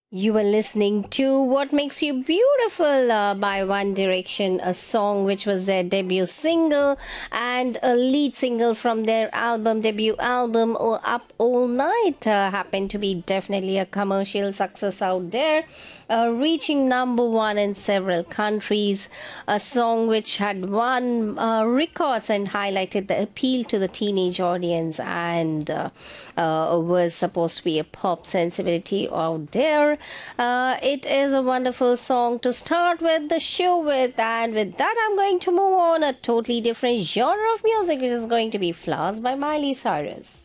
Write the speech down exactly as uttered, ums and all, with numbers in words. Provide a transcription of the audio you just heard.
You were listening to What Makes You Beautiful uh, by One Direction, a song which was their debut single and a lead single from their album, debut album, oh, Up All Night. Uh, happened to be definitely a commercial success out there, uh, reaching number one in several countries. A song which had won uh, records and highlighted the appeal to the teenage audience and uh, uh, was supposed to be a pop sensibility out there. Uh, it is a wonderful song to start with the show with, and with that, I'm going to move on a totally different genre of music, which is going to be Flowers by Miley Cyrus.